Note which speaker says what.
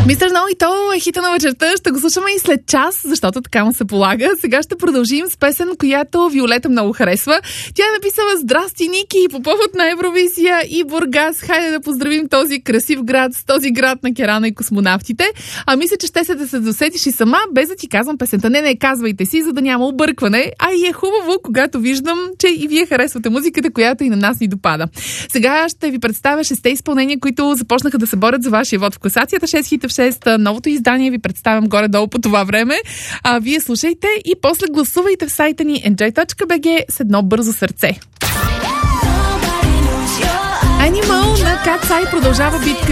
Speaker 1: Мистер No и то е хита на вечерта. Ще го слушаме и след час, защото така му се полага. Сега ще продължим с песен, която Виолета много харесва. Тя е написала: "Здрасти, Ники, по повод на Евровизия и Бургас. Хайде да поздравим този красив град с този град на Керана и космонавтите." Мисля, че ще се досетиш и сама, без да ти казвам песента. Не, казвайте си, за да няма объркване. И е хубаво, когато виждам, че и вие харесвате музиката, която и на нас ни допада. Сега ще ви представя 6 изпълнения, които започнаха да се борят за вашия вод в класацията. 6 хита в 6. Новото издание ви представям горе-долу по това време. Вие слушайте и после гласувайте в сайта ни enjoy.bg с едно бързо сърце. Animal на Cat's Eye продължава битка